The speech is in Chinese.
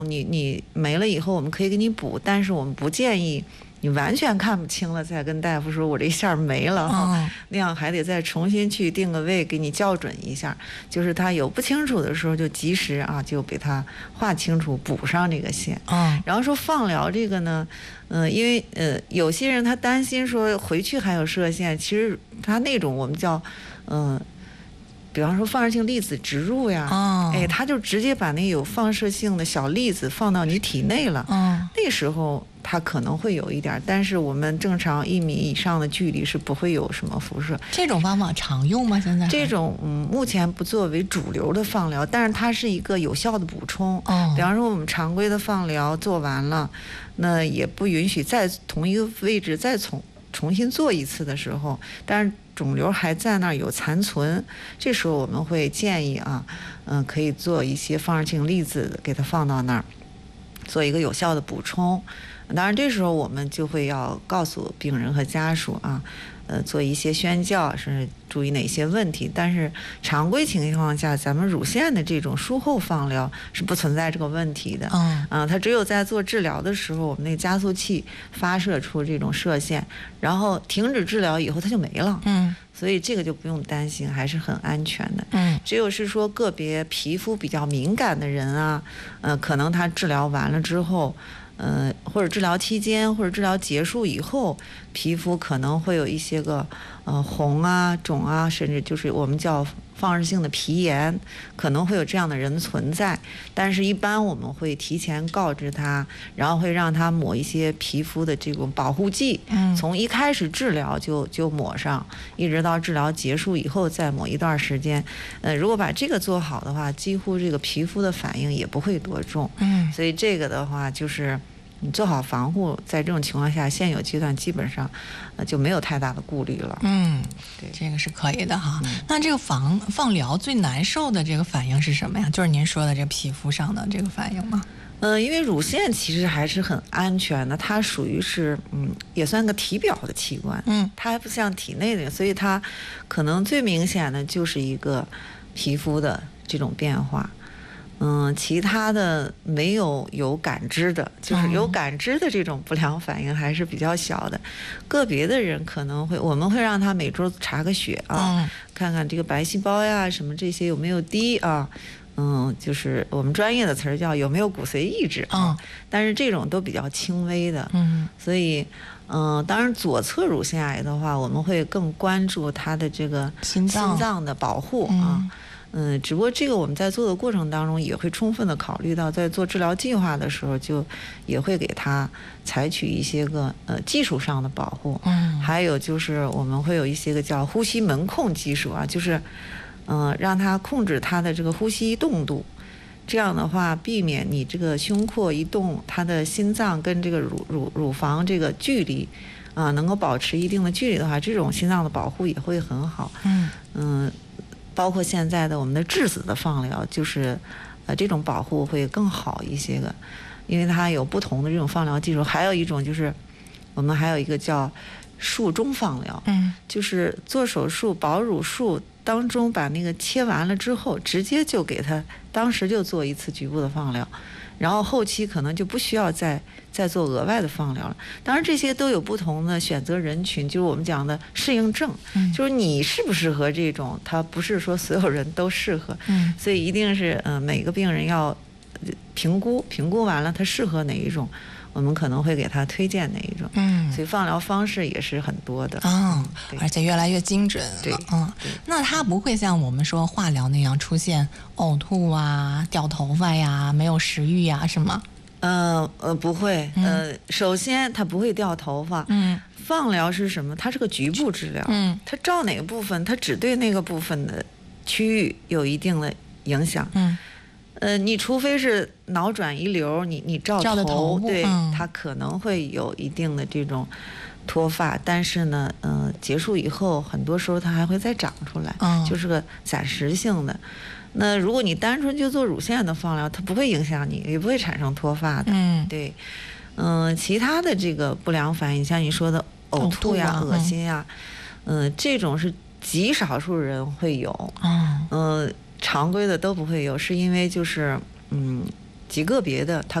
你没了以后我们可以给你补，但是我们不建议你完全看不清了再跟大夫说我这线没了哈，那样还得再重新去定个位给你校准一下，就是他有不清楚的时候就及时啊就给他画清楚补上这个线。然后说放疗这个呢，因为有些人他担心说回去还有射线，其实他那种我们叫比方说放射性粒子植入呀，他就直接把那有放射性的小粒子放到你体内了，那时候它可能会有一点，但是我们正常1米以上的距离是不会有什么辐射。 这种方法常用吗？现在这种目前不作为主流的放疗，但是它是一个有效的补充。比方说我们常规的放疗做完了，那也不允许在同一个位置再重新做一次的时候，但是肿瘤还在那儿有残存，这时候我们会建议可以做一些放射性粒子给它放到那儿，做一个有效的补充。当然这时候我们就会要告诉病人和家属做一些宣教，是注意哪些问题。但是常规情况下，咱们乳腺的这种术后放疗是不存在这个问题的。它只有在做治疗的时候，我们那个加速器发射出这种射线，然后停止治疗以后它就没了。所以这个就不用担心，还是很安全的。只有是说个别皮肤比较敏感的人可能他治疗完了之后。或者治疗期间或者治疗结束以后，皮肤可能会有一些个红肿甚至就是我们叫放射性的皮炎，可能会有这样的人存在。但是一般我们会提前告知他，然后会让他抹一些皮肤的这种保护剂，从一开始治疗就抹上，一直到治疗结束以后再抹一段时间。如果把这个做好的话，几乎这个皮肤的反应也不会多重。所以这个的话就是你做好防护，在这种情况下，现有阶段基本上就没有太大的顾虑了。 对，这个是可以的哈。那这个放疗最难受的这个反应是什么呀？就是您说的这个皮肤上的这个反应吗？ 因为乳腺其实还是很安全的，它属于是也算个体表的器官，它还不像体内的，所以它可能最明显的就是一个皮肤的这种变化。其他的没有感知的，就是有感知的这种不良反应还是比较小的。个别的人可能我们会让他每周查个血看看这个白细胞呀什么这些有没有低就是我们专业的词儿叫有没有骨髓抑制但是这种都比较轻微的。所以当然左侧乳腺癌的话，我们会更关注它的这个心脏的保护只不过这个我们在做的过程当中也会充分的考虑到，在做治疗计划的时候就也会给他采取一些个技术上的保护。还有就是我们会有一些个叫呼吸门控技术就是让他控制他的这个呼吸动度，这样的话避免你这个胸廓一动，他的心脏跟这个乳房这个距离能够保持一定的距离的话，这种心脏的保护也会很好。包括现在的我们的质子的放疗，就是这种保护会更好一些的，因为它有不同的这种放疗技术。还有一种就是我们还有一个叫术中放疗，就是做手术保乳术当中把那个切完了之后，直接就给他当时就做一次局部的放疗，然后后期可能就不需要再做额外的放疗了。当然这些都有不同的选择人群，就是我们讲的适应症，就是你适不适合这种，它不是说所有人都适合，所以一定是每个病人要评估完了他适合哪一种，我们可能会给他推荐哪一种。所以放疗方式也是很多的而且越来越精准了。 对， 那它不会像我们说化疗那样出现呕吐掉头发呀、没有食欲呀，是吗？ 不会。首先它不会掉头发。放疗是什么？它是个局部治疗。它照哪个部分，它只对那个部分的区域有一定的影响。你除非是脑转移瘤，你照头对，它可能会有一定的这种脱发，但是呢，结束以后，很多时候它还会再长出来，就是个暂时性的。那如果你单纯就做乳腺的放疗，它不会影响你，也不会产生脱发的。对，其他的这个不良反应，像你说的呕吐呀、恶心呀，这种是极少数人会有。常规的都不会有，是因为就是极个别的它